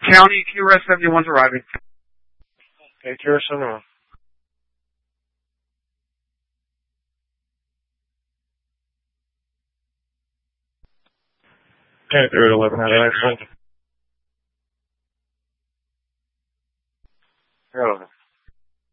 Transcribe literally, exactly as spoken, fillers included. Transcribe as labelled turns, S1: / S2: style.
S1: County, Q R S seventy-one's arriving.
S2: Okay, Q R S seventy-one. Okay, three at eleven had an accident. Here, eleven.